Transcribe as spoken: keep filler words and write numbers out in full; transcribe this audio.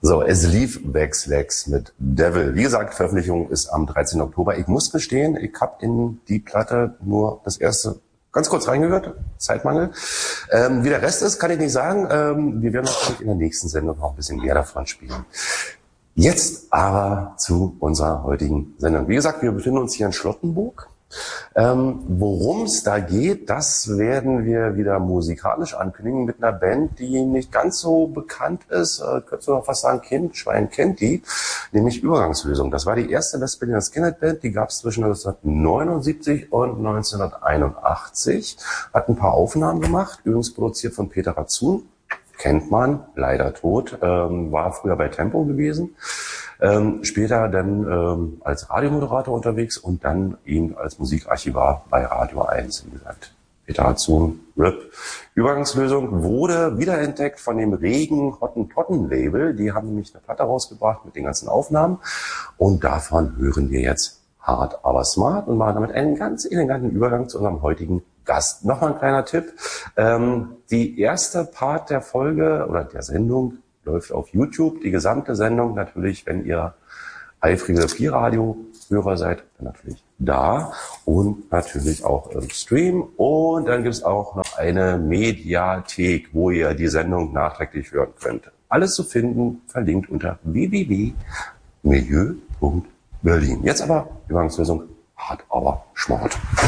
So, es lief Backslash mit Devil. Wie gesagt, Veröffentlichung ist am dreizehnten Oktober. Ich muss gestehen, ich habe in die Platte nur das erste ganz kurz reingehört, Zeitmangel. Ähm, wie der Rest ist, kann ich nicht sagen. Ähm, wir werden natürlich in der nächsten Sendung noch ein bisschen mehr davon spielen. Jetzt aber zu unserer heutigen Sendung. Wie gesagt, wir befinden uns hier in Schlottenburg. Ähm, worum es da geht, das werden wir wieder musikalisch ankündigen mit einer Band, die nicht ganz so bekannt ist. Äh, könntest du noch fast sagen, Kind, Schwein kennt die, nämlich Übergangslösung. Das war die erste Westberliner Skinhead-Band, die gab es zwischen neunzehnhundertneunundsiebzig und neunzehnhunderteinundachtzig. Hat ein paar Aufnahmen gemacht, übrigens produziert von Peter Ratzun. Kennt man, leider tot, ähm, war früher bei Tempo gewesen. Ähm, später dann ähm, als Radiomoderator unterwegs und dann eben als Musikarchivar bei Radio eins. Wie gesagt, Peter Ratzun, R I P. Übergangslösung wurde wiederentdeckt von dem regen Hottentotten-Label. Die haben nämlich eine Platte rausgebracht mit den ganzen Aufnahmen. Und davon hören wir jetzt Hart, aber smart und machen damit einen ganz eleganten Übergang zu unserem heutigen Gast. Nochmal ein kleiner Tipp. Ähm, die erste Part der Folge oder der Sendung läuft auf YouTube. Die gesamte Sendung natürlich, wenn ihr eifrige Pi-Radio-Hörer seid, dann natürlich da und natürlich auch im Stream. Und dann gibt es auch noch eine Mediathek, wo ihr die Sendung nachträglich hören könnt. Alles zu finden, verlinkt unter w w w punkt milieu punkt berlin. Jetzt aber Übergangslösung, hart aber schmort.